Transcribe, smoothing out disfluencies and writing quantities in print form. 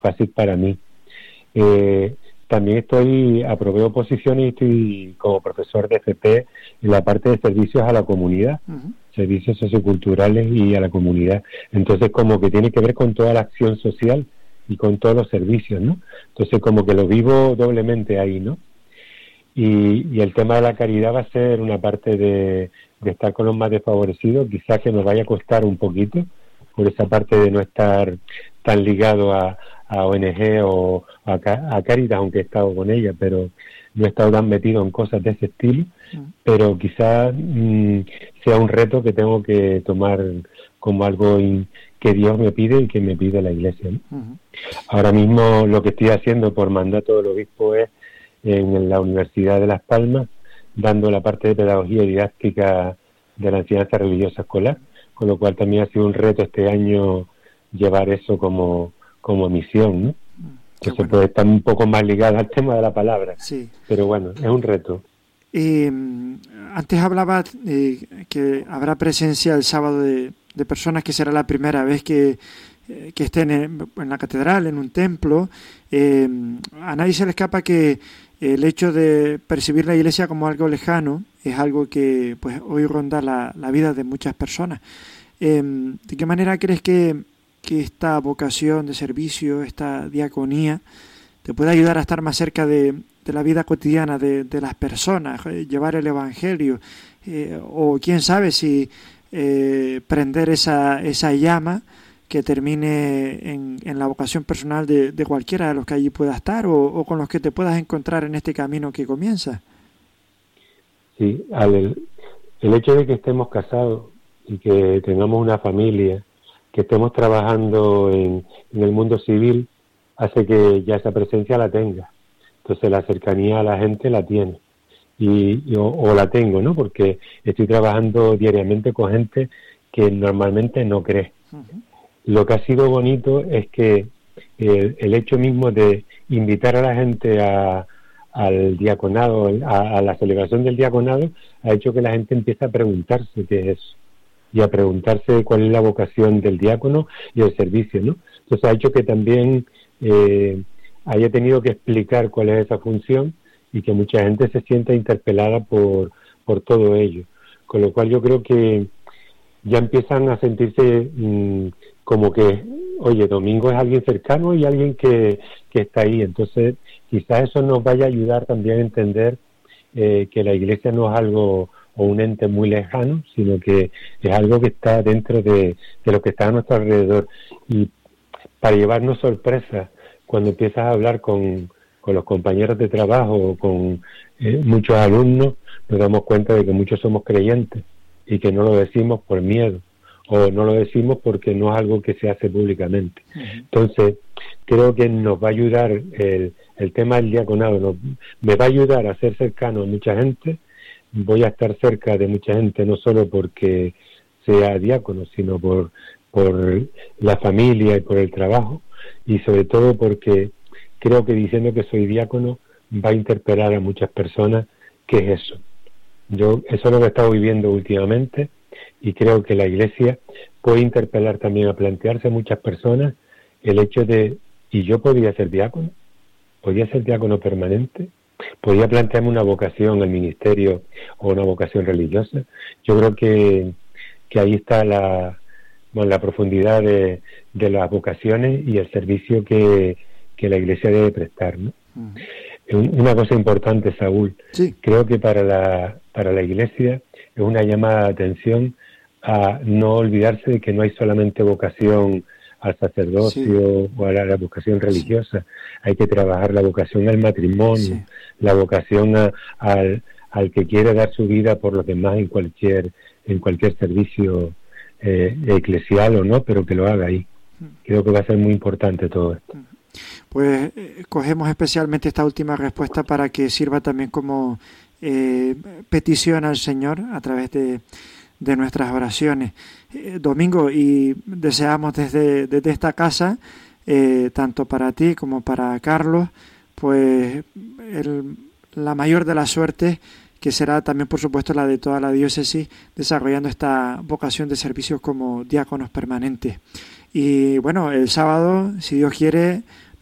fácil para mí. También aprobé oposiciones y estoy como profesor de FP en la parte de servicios a la comunidad, servicios socioculturales y a la comunidad. Entonces, como que tiene que ver con toda la acción social y con todos los servicios, ¿no? Entonces, como que lo vivo doblemente ahí, ¿no? Y el tema de la caridad va a ser una parte de estar con los más desfavorecidos, quizás que nos vaya a costar un poquito, por esa parte de no estar tan ligado a ONG o a Cáritas, aunque he estado con ella, pero no he estado tan metido en cosas de ese estilo, pero quizás sea un reto que tengo que tomar como algo que Dios me pide y que me pide la Iglesia, ¿no? Ahora mismo lo que estoy haciendo por mandato del obispo es en la Universidad de Las Palmas, dando la parte de pedagogía y didáctica de la enseñanza religiosa escolar, con lo cual también ha sido un reto este año llevar eso como misión, ¿no? Que se puede estar un poco más ligado al tema de la palabra, sí. Pero bueno, es un reto. Antes hablaba que habrá presencia el sábado de personas que será la primera vez que estén en la catedral, en un templo. A nadie se le escapa que el hecho de percibir la Iglesia como algo lejano es algo que pues hoy ronda la vida de muchas personas. ¿De qué manera crees que esta vocación de servicio, esta diaconía, te puede ayudar a estar más cerca de la vida cotidiana de las personas, llevar el Evangelio, o quién sabe si prender esa llama que termine en la vocación personal de cualquiera de los que allí pueda estar o con los que te puedas encontrar en este camino que comienza? Sí, el hecho de que estemos casados y que tengamos una familia, que estemos trabajando en el mundo civil, hace que ya esa presencia la tenga. Entonces la cercanía a la gente la tiene. O la tengo, ¿no? Porque estoy trabajando diariamente con gente que normalmente no cree. Lo que ha sido bonito es que el hecho mismo de invitar a la gente al diaconado, a la celebración del diaconado, ha hecho que la gente empiece a preguntarse qué es eso, y a preguntarse cuál es la vocación del diácono y el servicio, ¿no? Entonces ha hecho que también haya tenido que explicar cuál es esa función y que mucha gente se sienta interpelada por todo ello. Con lo cual yo creo que ya empiezan a sentirse como que, oye, Domingo es alguien cercano y alguien que está ahí. Entonces quizás eso nos vaya a ayudar también a entender que la Iglesia no es algo o un ente muy lejano, sino que es algo que está dentro de lo que está a nuestro alrededor. Y para llevarnos sorpresas, cuando empiezas a hablar con los compañeros de trabajo o con muchos alumnos, nos damos cuenta de que muchos somos creyentes y que no lo decimos por miedo o no lo decimos porque no es algo que se hace públicamente. Entonces, creo que nos va a ayudar el tema del diaconado, me va a ayudar a ser cercano a mucha gente. Voy a estar cerca de mucha gente no solo porque sea diácono, sino por la familia y por el trabajo, y sobre todo porque creo que diciendo que soy diácono va a interpelar a muchas personas qué es eso. Eso es lo que he estado viviendo últimamente, y creo que la Iglesia puede interpelar también a plantearse a muchas personas el hecho de, ¿y yo podría ser diácono? ¿Podría ser diácono permanente? ¿Podría plantearme una vocación al ministerio o una vocación religiosa? Yo creo que ahí está la profundidad de las vocaciones y el servicio que la Iglesia debe prestar, ¿no? Una cosa importante, Saúl, sí. Creo que para la Iglesia es una llamada de atención a no olvidarse de que no hay solamente vocación al sacerdocio, sí, o a la vocación religiosa. Sí. Hay que trabajar la vocación al matrimonio, sí, la vocación al que quiere dar su vida por los demás en cualquier servicio eclesial o no, pero que lo haga ahí. Creo que va a ser muy importante todo esto. Pues cogemos especialmente esta última respuesta para que sirva también como petición al Señor a través de nuestras oraciones. Domingo, y deseamos desde esta casa, tanto para ti como para Carlos, pues la mayor de las suertes, que será también, por supuesto, la de toda la diócesis, desarrollando esta vocación de servicios como diáconos permanentes. Y bueno, el sábado, si Dios quiere,